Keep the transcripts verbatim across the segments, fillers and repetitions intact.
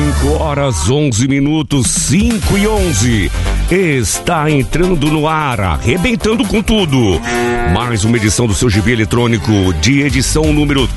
cinco horas, onze minutos, cinco e onze. Está entrando no ar, arrebentando com tudo. Mais uma edição do seu G B eletrônico de edição número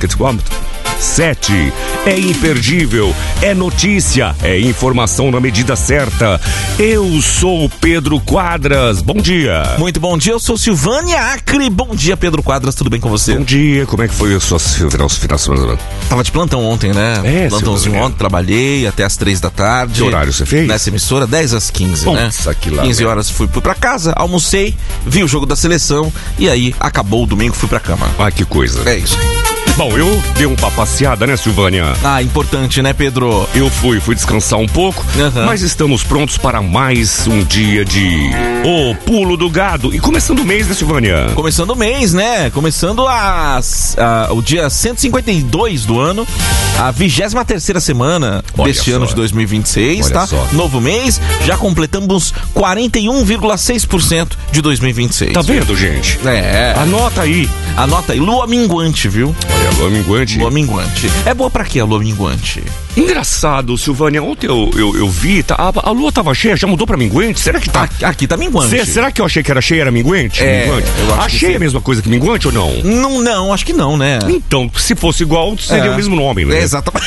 sete. É imperdível, é notícia, é informação na medida certa. Eu sou o Pedro Quadras, bom dia. Muito bom dia, eu sou Silvânia Acre. Bom dia, Pedro Quadras, tudo bem com você? Bom dia, como é que foi a sua final de semana? Tava de plantão ontem, né? É, Plantãozinho ontem, trabalhei até as três da tarde. Que horário você fez? Nessa emissora, dez às quinze, Bom, né? Aqui lá, quinze né? horas fui, fui pra casa, almocei, vi o jogo da seleção e aí acabou o domingo, fui pra cama. Ah, que coisa. É isso. Bom, eu dei uma passeada, né, Silvânia? Ah, importante, né, Pedro? Eu fui, fui descansar um pouco, Uhum. mas estamos prontos para mais um dia de O Pulo do Gado. E começando o mês, né, Silvânia? Começando o mês, né? Começando as, a, o dia cento e cinquenta e dois do ano, a vigésima terceira semana Olha deste só. ano de dois mil e vinte e seis, Olha tá? só. Novo mês, já completamos quarenta e um vírgula seis por cento de dois mil e vinte e seis. Tá vendo, gente? É. Anota aí. Anota aí, lua minguante, viu? Olha, lua minguante. Lua minguante. É boa pra quê a lua minguante? Engraçado, Silvânia, ontem eu, eu, eu vi, tá, a, a lua tava cheia, já mudou pra minguante? Será que tá... Aqui, aqui tá minguante. Cê- será que eu achei que era cheia, era minguante? É, minguante? eu acho que Achei sim. a mesma coisa que minguante ou não? Não, não, acho que não, né? Então, se fosse igual, seria É. o mesmo nome, né? É, exatamente.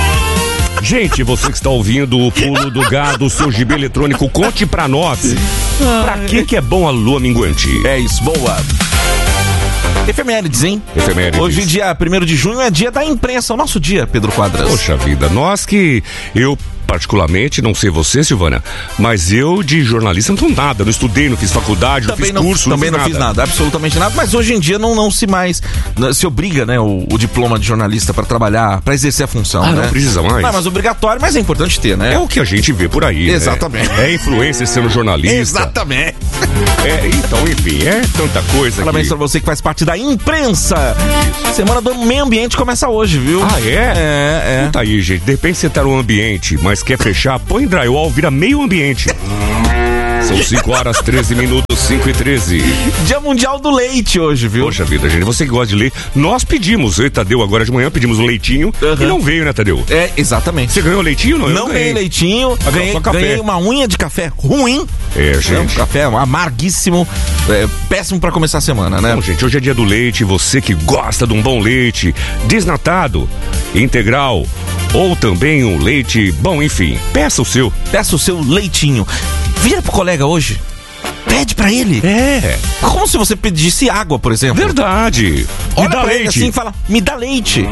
Gente, você que está ouvindo o Pulo do Gado, o seu G B eletrônico, conte pra nós. Pra que que é bom a lua minguante? É isso, boa. Efemérides, hein? Efemérides. Hoje, dia primeiro de junho, é dia da imprensa, o nosso dia, Pedro Quadras. Poxa vida, nós que eu particularmente, não sei você, Silvana, mas eu de jornalista não tenho nada, não estudei, não fiz faculdade, Também não não, fiz curso, também não fiz fiz nada, absolutamente nada, mas hoje em dia não, não se mais, né, se obriga, né, o, o diploma de jornalista pra trabalhar, pra exercer a função, Ah, né? não precisa mais? Não é mais obrigatório, mas é importante ter, né? É o que a gente vê por aí, Exatamente. né? É influencer sendo jornalista. Exatamente. É, então, enfim, é tanta coisa Parabéns que... pra você que faz parte da imprensa. Semana do Meio Ambiente começa hoje, viu? Ah, é? É, é. Tá aí, gente. De repente você tá no ambiente, mas quer fechar, põe drywall, vira meio ambiente. São cinco horas, treze minutos, cinco e treze. Dia Mundial do Leite hoje, viu? Poxa vida, gente, você que gosta de leite, nós pedimos, eu e Tadeu agora de manhã pedimos o leitinho Uhum. e não veio, né, Tadeu? É, exatamente. Você ganhou leitinho? Não, eu Não ganhei leitinho, Aquela ganhei, só café. ganhei uma unha de café ruim. É, É um gente. café amarguíssimo, é, péssimo pra começar a semana, né? Bom, gente, hoje é dia do leite, você que gosta de um bom leite, desnatado, integral, ou também um leite, bom, enfim, peça o seu. Peça o seu leitinho. Vira pro colega hoje. Pede pra ele. É, Como se você pedisse água, por exemplo. verdade. Olha Me dá pra ele leite. assim e fala, me dá leite.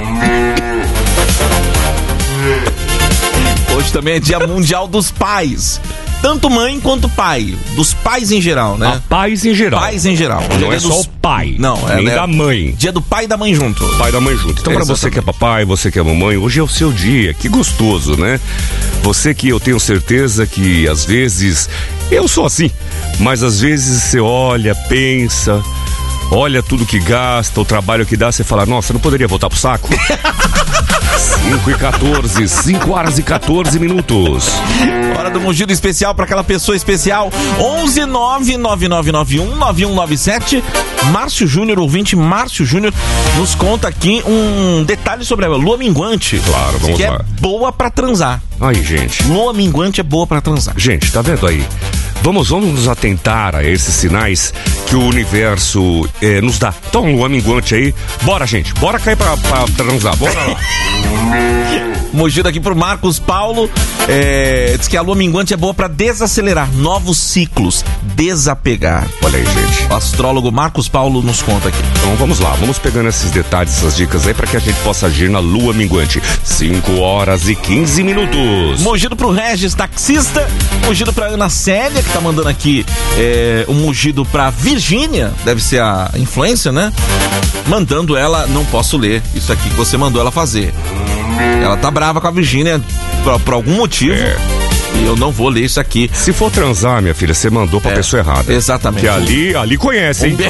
Hoje também é dia mundial dos pais. Tanto mãe quanto pai. Dos pais em geral, né? A paz em geral. Pais em geral. Não Dia é dos- só o pai, Não, é, nem é da mãe. Dia do pai e da mãe junto. Pai da mãe junto. Então, pra você que é papai, você que é mamãe, hoje é o seu dia. Que gostoso, né? Você que eu tenho certeza que às vezes eu sou assim, mas às vezes você olha, pensa, olha tudo que gasta, o trabalho que dá, você fala, nossa, não poderia voltar pro saco? cinco e quatorze, cinco horas e quatorze minutos. Hora do mugido especial pra aquela pessoa especial. onze nove nove nove nove um nove um nove sete. Márcio Júnior, ouvinte Márcio Júnior, nos conta aqui um detalhe sobre a lua minguante. Claro, vamos que lá. é boa pra transar. Aí, gente. Lua minguante é boa pra transar. Gente, tá vendo aí? Vamos, vamos nos atentar a esses sinais que o universo eh, nos dá. Então, lua minguante aí. Bora, gente. Bora cair pra, pra transar. Bora lá. Mugido aqui pro Marcos Paulo. É, diz que a lua minguante é boa pra desacelerar novos ciclos, desapegar. Olha aí, gente. O astrólogo Marcos Paulo nos conta aqui. Então vamos lá, vamos pegando esses detalhes, essas dicas aí pra que a gente possa agir na lua minguante. cinco horas e quinze minutos. Mugido pro Regis, taxista. Mugido pra Ana Célia, que tá mandando aqui é, um mugido pra Virgínia. Deve ser a influência, né? Mandando ela, não posso ler isso aqui que você mandou ela fazer. Ela tá brava com a Virgínia por, por algum motivo. É. E eu não vou ler isso aqui. Se for transar, minha filha, você mandou pra É, pessoa errada. exatamente. Que ali, ali conhece, hein?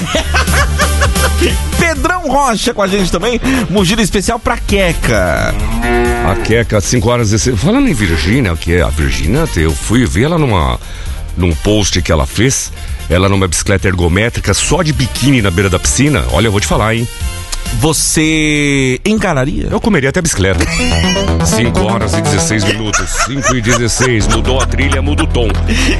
Pedrão Rocha com a gente também. Mugido especial pra Queca. A Queca, cinco horas e... Falando em Virgínia, que é a Virgínia, eu fui ver ela numa... num post que ela fez, ela numa bicicleta ergométrica, só de biquíni na beira da piscina. Olha, eu vou te falar, hein? você encararia? Eu comeria até bicicleta. cinco horas e dezesseis minutos. cinco e dezesseis. Mudou a trilha, muda o tom.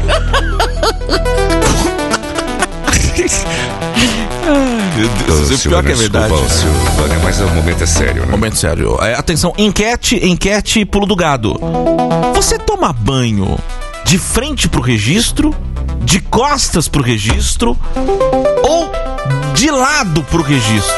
Meu Deus, oh, pior que é verdade. Desculpa, Silvânia, mas o momento é sério, né? Momento sério. É, atenção, enquete, enquete, pulo do gado. Você toma banho de frente pro registro, de costas pro registro ou de lado pro registro?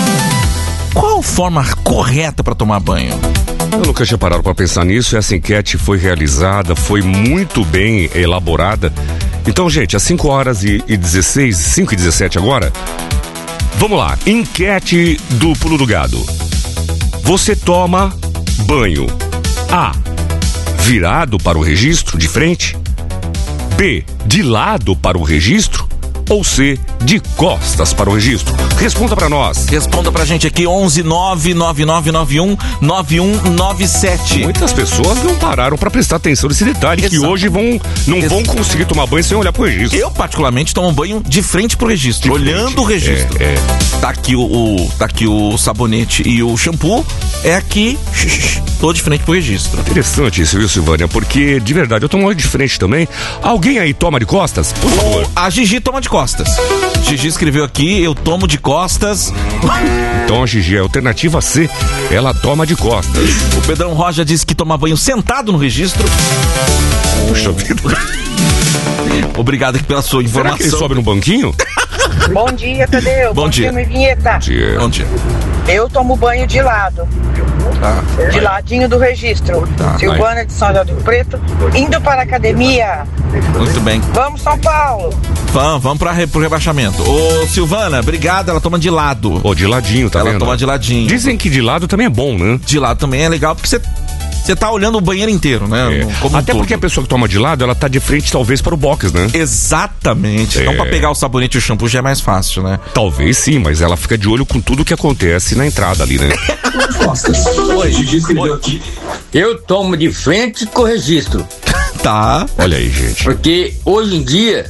Qual a forma correta para tomar banho? Eu nunca tinha parado para pensar nisso. Essa enquete foi realizada, foi muito bem elaborada. Então, gente, às cinco horas e dezesseis, cinco e dezessete agora, vamos lá. Enquete do Pulo do Gado. Você toma banho A, virado para o registro, de frente? B, de lado para o registro? Ou C, de costas para o registro? Responda pra nós. Responda pra gente aqui, onze nove nove nove nove um nove um nove sete. Muitas pessoas não pararam pra prestar atenção nesse detalhe. Exato. Que hoje vão, não Exato. vão conseguir tomar banho sem olhar pro registro. Eu, particularmente, tomo banho de frente pro registro, de olhando frente. o registro. É, é. Tá aqui o, o, tá aqui o sabonete e o shampoo, é aqui, tô de frente pro registro. Interessante isso, viu, Silvânia? Porque, de verdade, eu tomo de frente também. Alguém aí toma de costas? Por favor. A Gigi toma de costas. Gigi escreveu aqui, eu tomo de costas. Então a Gigi é a alternativa C, ela toma de costas. O Pedrão Roja disse que toma banho sentado no registro. Puxa vida. Obrigado aqui pela sua informação. Será que ele sobe no banquinho? Bom dia, Tadeu. Bom, Bom dia. dia, Vinheta. Bom dia. Bom dia. Eu tomo banho de lado. Tá. De ladinho do registro. Tá. Silvânia de São José do Rio Preto, indo para a academia. Muito bem. Vamos, São Paulo. Vamos, vamos para re, pro rebaixamento. Ô, Silvana, obrigado, ela toma de lado. Ô, de ladinho, tá ela vendo? Ela toma de ladinho. Dizem que de lado também é bom, né? De lado também é legal, porque você... Você tá olhando o banheiro inteiro, né? É. Como Até um porque a pessoa que toma de lado, ela tá de frente talvez para o box, né? Exatamente. É. Então pra pegar o sabonete e o shampoo já é mais fácil, né? Talvez sim, mas ela fica de olho com tudo que acontece na entrada ali, né? Oi, Gigi escreveu aqui. Eu tomo de frente com o registro. Tá. Olha aí, gente. Porque hoje em dia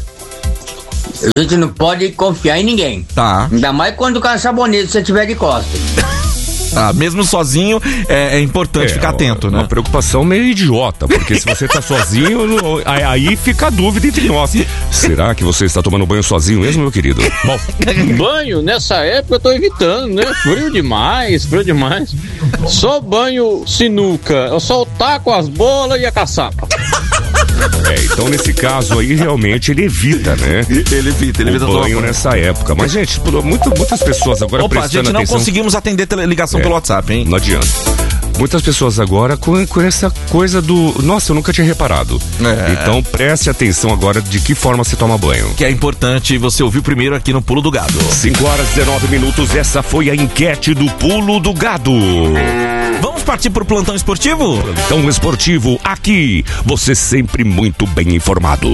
a gente não pode confiar em ninguém. Tá. Ainda mais quando com a sabonete você tiver de costas. Ah, mesmo sozinho, é, é importante é, ficar atento, uma, né? Uma preocupação meio idiota, porque se você tá sozinho, aí fica a dúvida entre nós. Será que você está tomando banho sozinho mesmo, meu querido? Bom. Banho, nessa época eu tô evitando, né? Frio demais, frio demais. Só banho sinuca, eu só o taco, as bolas e a caçapa. É, então nesse caso aí realmente ele evita, né? Ele evita, ele evita o banho nessa época. Mas, gente, muito, muitas pessoas agora Opa, prestando gente, não atenção... conseguimos atender tele, ligação é, pelo WhatsApp, hein? Não adianta. Muitas pessoas agora com, com essa coisa do... Nossa, eu nunca tinha reparado. É. Então preste atenção agora de que forma se toma banho. Que é importante você ouvir primeiro aqui no Pulo do Gado. cinco horas e dezenove minutos, essa foi a enquete do Pulo do Gado. Vamos partir pro plantão esportivo? Plantão esportivo, aqui, você sempre muito bem informado.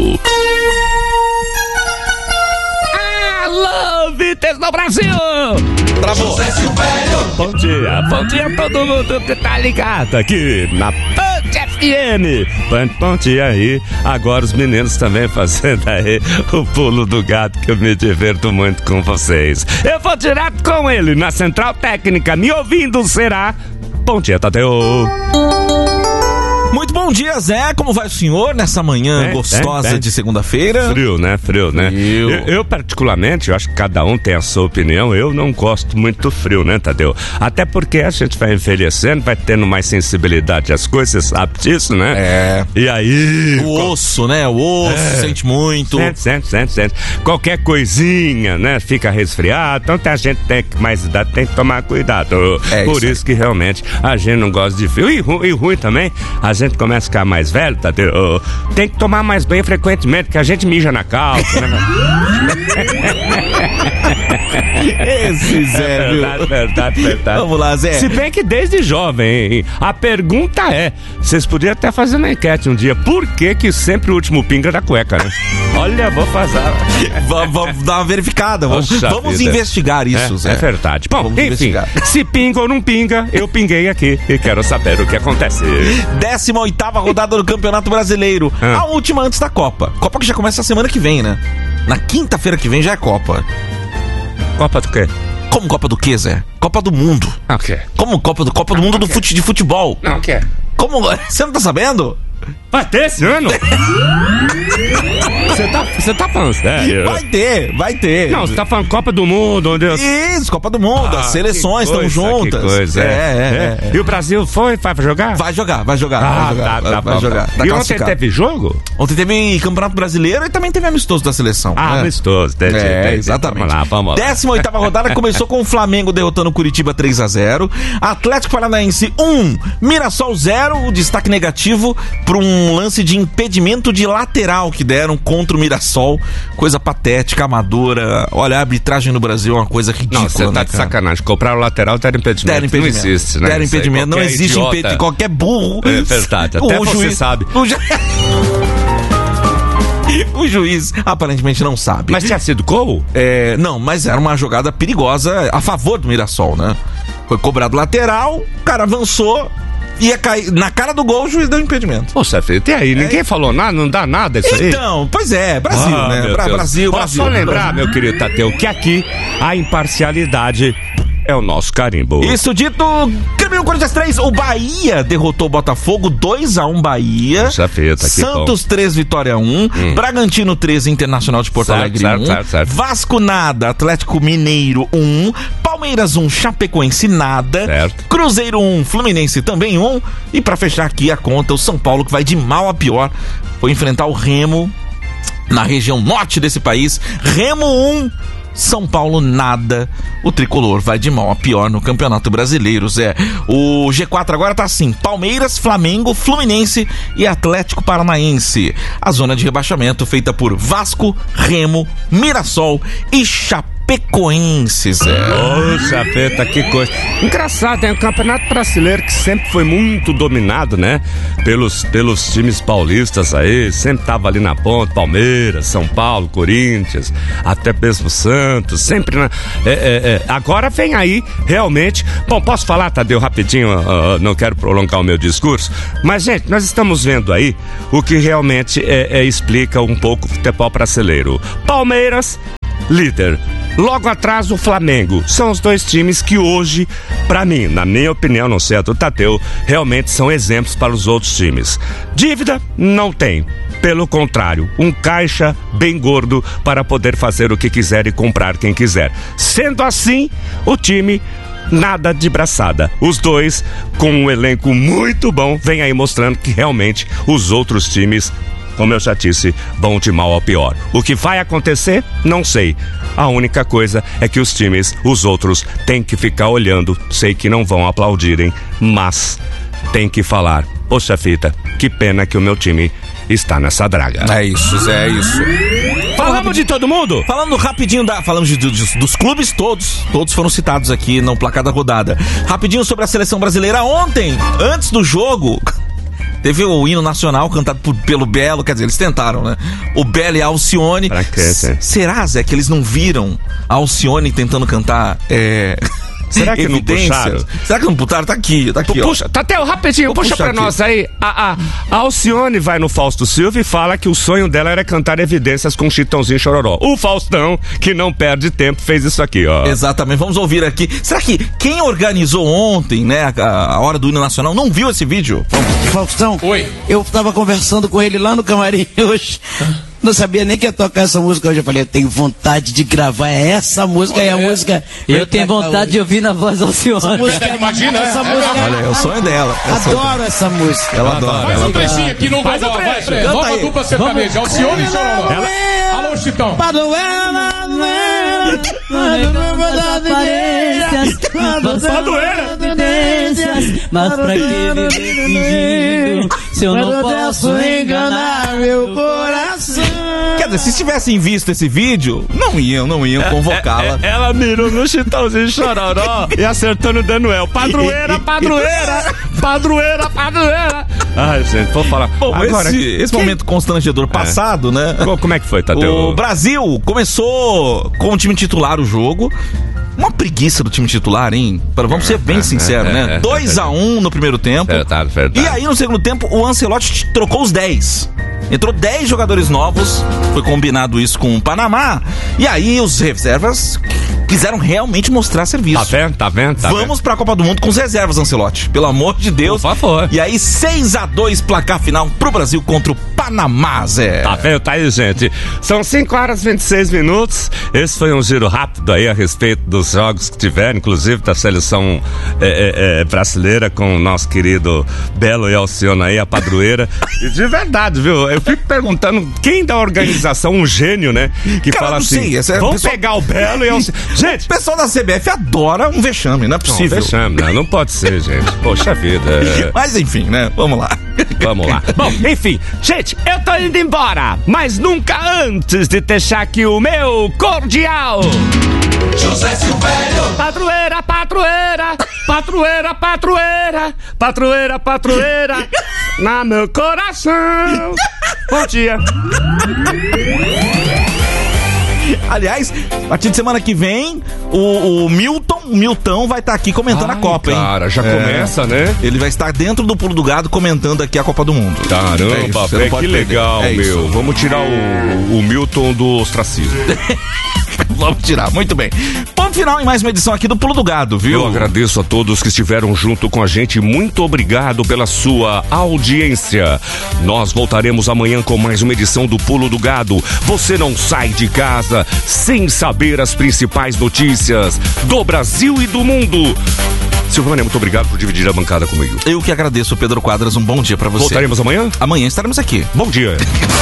Alô, Vites do Brasil! Travou. Bom dia, bom dia a todo mundo que tá ligado aqui na Ponte F M. Ponte aí, agora os meninos também fazendo aí o Pulo do Gato, que eu me diverto muito com vocês. Eu vou direto com ele na Central Técnica, me ouvindo será... Bom dia, Tadeu. Muito bom dia, Zé. Como vai o senhor nessa manhã é, gostosa é, é. de segunda-feira? Frio, né? Frio, né? Frio. Eu, eu, particularmente, eu acho que cada um tem a sua opinião. Eu não gosto muito do frio, né, Tadeu? Até porque a gente vai envelhecendo, vai tendo mais sensibilidade às coisas, você sabe disso, né? É. E aí... O osso, né? O osso é. sente muito. Sente, sente, sente, sente. Qualquer coisinha, né? Fica resfriado. Então a gente tem que, mais idade, tem que tomar cuidado. É Por isso, isso que realmente a gente não gosta de frio. E, ru, e ruim também, a gente começa a ficar mais velho, tá? Tem que tomar mais banho frequentemente, que a gente mija na calça, né? Esse Zé, viu? Verdade, verdade, verdade. Vamos lá, Zé. Se bem que desde jovem, hein? A pergunta é, vocês poderiam até fazer uma enquete um dia, por que que sempre o último pinga da cueca, né? Olha, vou fazer. Vamos, vamos dar uma verificada, vamos, vamos investigar isso, é, Zé. É verdade. Bom, vamos enfim, investigar. Se pinga ou não pinga, eu pinguei aqui e quero saber o que acontece. décima oitava rodada do Campeonato Brasileiro. Ah. A última antes da Copa. Copa que já começa a semana que vem, né? Na quinta-feira que vem já é Copa. Copa do quê? Como Copa do quê, Zé? Copa do Mundo. Não quer. Como Copa do, Copa do Mundo do fute, de futebol. Não quer. Como? Você não tá sabendo? Vai ter esse ano? Você tá, você tá falando sério? Vai ter, vai ter. Não, você tá falando Copa do Mundo, onde eu... Isso, Copa do Mundo, ah, as seleções estão juntas. Que coisa, é, é, é, é. E o Brasil foi, vai jogar? Vai jogar, vai jogar. Ah, vai jogar, tá, tá, vai tá, jogar. Tá. E ontem teve jogo? Ontem teve Campeonato Brasileiro e também teve amistoso da seleção. Ah, né? Amistoso. Entendi, é, entendi. exatamente. Vamos lá, vamos lá. décima oitava rodada começou com o Flamengo derrotando o Curitiba três a zero. Atlético Paranaense um, Mirassol zero. O destaque negativo para um lance de impedimento de lateral que deram contra o Mirassol. Coisa patética, amadora. Olha, a arbitragem no Brasil é uma coisa ridícula. Não, você tá né, de sacanagem. Compraram o lateral, deram impedimento. Deram impedimento. Não existe, né? Deram impedimento. Não existe impedimento. Qualquer burro. É verdade. Até o você juiz, sabe. O, ju... o juiz aparentemente não sabe. Mas tinha sido gol? É, não, mas era uma jogada perigosa a favor do Mirassol, né? Foi cobrado lateral, o cara avançou, ia cair na cara do gol, o juiz deu impedimento. Poxa, filho, tem aí, ninguém é. falou nada, não dá nada isso aí. Então, pois é, Brasil, ah, né? Pra, Brasil, Brasil. Só lembrar, meu querido Tadeu, que aqui a imparcialidade é o nosso carimbo. Isso dito, Grêmio Corinthians três, o Bahia derrotou o Botafogo dois a um Bahia. Puxa feita, que Santos bom. três, Vitória um, hum. Bragantino três, Internacional de Porto certo, Alegre certo, um, certo, certo. Vasco nada, Atlético Mineiro um, Palmeiras um, Chapecoense nada, certo. Cruzeiro um, Fluminense também um, e pra fechar aqui a conta, o São Paulo, que vai de mal a pior, foi enfrentar o Remo na região norte desse país. Remo um, São Paulo nada. O tricolor vai de mal a pior no Campeonato Brasileiro, Zé. O G quatro agora tá assim: Palmeiras, Flamengo, Fluminense e Atlético Paranaense. A zona de rebaixamento feita por Vasco, Remo, Mirassol e Chapecoense. Pecoenses, é. Poxa, feta, que coisa. Engraçado, é um campeonato brasileiro que sempre foi muito dominado, né? Pelos, pelos times paulistas aí, sempre tava ali na ponta, Palmeiras, São Paulo, Corinthians, até mesmo Santos, sempre na... É, é, é. Agora vem aí, realmente... Bom, posso falar, Tadeu, rapidinho, uh, não quero prolongar o meu discurso, mas, gente, nós estamos vendo aí o que realmente é, é, explica um pouco o futebol brasileiro. Palmeiras, líder. Logo atrás o Flamengo. São os dois times que hoje, pra mim, na minha opinião, não sei a do Tadeu, realmente são exemplos para os outros times. Dívida não tem. Pelo contrário, um caixa bem gordo para poder fazer o que quiser e comprar quem quiser. Sendo assim, o time... nada de braçada. Os dois, com um elenco muito bom, vem aí mostrando que realmente os outros times, como eu já disse, vão de mal ao pior. O que vai acontecer? Não sei. A única coisa é que os times, os outros, têm que ficar olhando. Sei que não vão aplaudirem, mas tem que falar: poxa fita, que pena que o meu time está nessa draga. É isso, Zé, é isso. Falamos de todo mundo? Falando rapidinho da... Falamos de, dos, dos clubes todos. Todos foram citados aqui no placar da rodada. Rapidinho sobre a seleção brasileira. Ontem, antes do jogo... Teve o hino nacional cantado por, pelo Belo, quer dizer, eles tentaram, né? O Belo e a Alcione. Pra quê, S- será, Zé, que eles não viram a Alcione tentando cantar? É... Será que não puxaram? Será que não puxaram? Tá aqui, tá aqui, puxa, ó. Tadeu, rapidinho, puxa pra aqui. Nós aí. A, a, a Alcione vai no Fausto Silva e fala que o sonho dela era cantar Evidências com Chitãozinho Chororó. O Faustão, que não perde tempo, fez isso aqui, ó. Exatamente, vamos ouvir aqui. Será que quem organizou ontem, né, a, a hora do hino nacional, não viu esse vídeo? Faustão, oi. Eu tava conversando com ele lá no camarim hoje. Não sabia nem que ia tocar essa música hoje. Eu falei, eu tenho vontade de gravar essa música. É a música. Eu tenho vontade de ouvir na voz da Alcione. Imagina, essa música. Olha, é o sonho dela. É o sonho Adoro dela. essa música. Ela adora. Faz ela um trechinho aqui no Faz Vovó, um trecho. vai, nova aí. Dupla sertaneja, Alcione e Chororó. Ela... Alô, Chitão. Padroeira. Mas pra que viver fingindo se eu não posso enganar meu coração? Quer dizer, se tivessem visto esse vídeo, não iam, não iam convocá-la. É, é, ela mirou no Chitãozinho Chororó e acertou no Daniel. Padroeira, padroeira, padroeira, padroeira. Ai, gente, vou falar. Bom, agora, esse, esse quem... momento constrangedor passado, né? Como é que foi, Tadeu? O Brasil começou com o time titular o jogo. Uma preguiça do time titular, hein? Vamos ser bem sinceros, né? dois a um no primeiro tempo. Verdade, verdade. E aí, no segundo tempo, o Ancelotti trocou os dez. Entrou dez jogadores novos. Foi combinado isso com o Panamá. E aí, os reservas quiseram realmente mostrar serviço. Tá vendo? Tá vendo? Tá Vamos vendo? pra Copa do Mundo com os reservas, Ancelotti. Pelo amor de Deus. Por favor. E aí, seis a dois placar final pro Brasil contra o Panamá, Zé. Tá vendo? Tá aí, gente. São cinco horas e vinte e seis minutos. Esse foi um giro rápido aí a respeito dos jogos que tiveram, inclusive da seleção é, é, é, brasileira com o nosso querido Belo e Alcione aí, a padroeira. E de verdade, viu? Eu fico perguntando quem da organização, um gênio, né? Que Cara, fala não assim, sei, essa é- vamos pessoal- pegar o Belo e Alcione. Gente, O pessoal da C B F adora um vexame, não é possível. não, vexame, né? Não pode ser, gente. Poxa vida. é. Mas enfim, né? Vamos lá. Vamos lá. Bom, enfim, gente, eu tô indo embora, mas nunca antes de deixar aqui o meu cordial. José Silvério. Patroeira, patroeira, patroeira, patroeira, patroeira, patroeira, na meu coração. Bom dia. Aliás, a partir de semana que vem, o, o Milton, o Milton vai estar aqui comentando Ai, a Copa, hein? cara, já começa, né? Ele vai estar dentro do Pulo do Gado comentando aqui a Copa do Mundo. É Caramba, isso, você velho, não pode que perder. legal, É meu. isso. Vamos tirar o, o Milton do ostracismo. Vamos tirar, muito bem. Ponto final em mais uma edição aqui do Pulo do Gado, viu? Eu agradeço a todos que estiveram junto com a gente. Muito obrigado pela sua audiência. Nós voltaremos amanhã com mais uma edição do Pulo do Gado. Você não sai de casa sem saber as principais notícias do Brasil e do mundo. Silvânia, muito obrigado por dividir a bancada comigo. Eu que agradeço, Pedro Quadras. Um bom dia pra você. Voltaremos amanhã? Amanhã estaremos aqui. Bom dia.